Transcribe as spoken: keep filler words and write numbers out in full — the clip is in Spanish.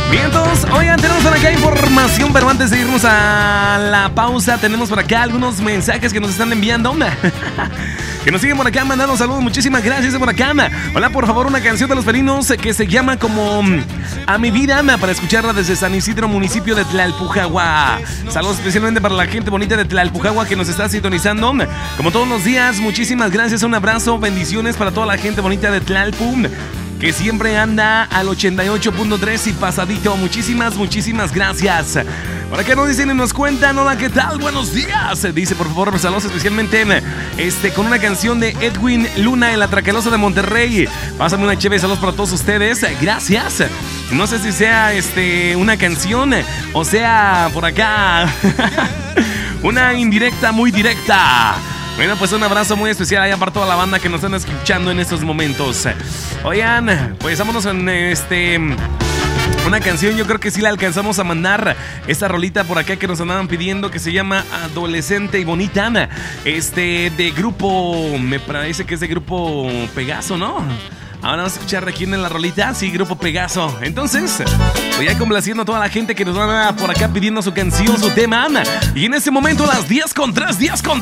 Bien, entonces, oigan, tenemos por acá información, pero antes de irnos a la pausa, tenemos por acá algunos mensajes que nos están enviando. Que nos siguen por acá, mandando saludos, muchísimas gracias por acá. Hola, por favor, una canción de Los Felinos que se llama como A Mi Vida, para escucharla desde San Isidro, municipio de Tlalpujahua. Saludos especialmente para la gente bonita de Tlalpujahua que nos está sintonizando. Como todos los días, muchísimas gracias, un abrazo, bendiciones para toda la gente bonita de Tlalpu, que siempre anda al ochenta y ocho punto tres y pasadito. Muchísimas, muchísimas gracias. Por acá nos dicen y nos cuentan, hola, ¿qué tal? Buenos días. Dice, por favor, saludos especialmente este, con una canción de Edwin Luna, el Atraqueloso de Monterrey. Pásame una chévere, saludos para todos ustedes. Gracias. No sé si sea este, una canción o sea por acá una indirecta muy directa. Bueno, pues un abrazo muy especial allá para toda la banda que nos están escuchando en estos momentos. Oigan, pues vámonos en este... una canción, yo creo que sí la alcanzamos a mandar. Esta rolita por acá que nos andaban pidiendo, que se llama Adolescente y Bonita. Este, de grupo... me parece que es de grupo Pegaso, ¿no? Ahora vamos a escuchar de quién es la rolita. Sí, grupo Pegaso. Entonces, voy a complaciendo a toda la gente que nos va por acá pidiendo su canción, su tema. Y en este momento, las diez con tres, diez con